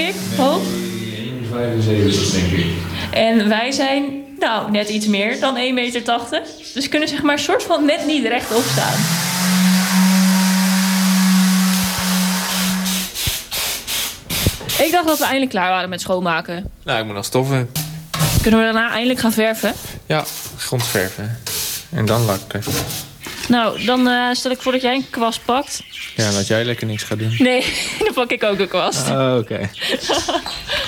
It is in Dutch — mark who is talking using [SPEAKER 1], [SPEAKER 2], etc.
[SPEAKER 1] ik, hoog.
[SPEAKER 2] 1,75 denk ik.
[SPEAKER 1] En wij zijn, nou, net iets meer dan 1,80 meter. Dus kunnen zeg maar soort van net niet rechtop staan. Ik dacht dat we eindelijk klaar waren met schoonmaken.
[SPEAKER 3] Nou, ik moet nog stoffen.
[SPEAKER 1] Kunnen we daarna eindelijk gaan verven?
[SPEAKER 3] Ja, grondverven. En dan lakken.
[SPEAKER 1] Nou, dan stel ik voor dat jij een kwast pakt.
[SPEAKER 3] Ja, dat jij lekker niks gaat doen.
[SPEAKER 1] Nee, dan pak ik ook een kwast.
[SPEAKER 3] Oh, oké.